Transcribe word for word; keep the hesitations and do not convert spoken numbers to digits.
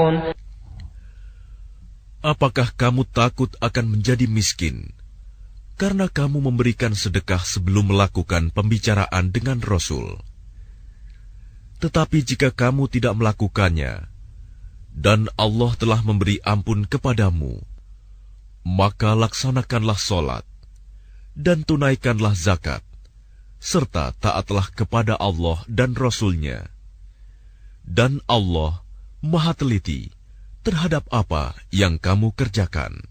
Apakah kamu takut akan menjadi miskin karena kamu memberikan sedekah sebelum melakukan pembicaraan dengan Rasul? Tetapi jika kamu tidak melakukannya, dan Allah telah memberi ampun kepadamu, maka laksanakanlah solat, dan tunaikanlah zakat, serta taatlah kepada Allah dan Rasul-Nya. Dan Allah Maha Teliti terhadap apa yang kamu kerjakan.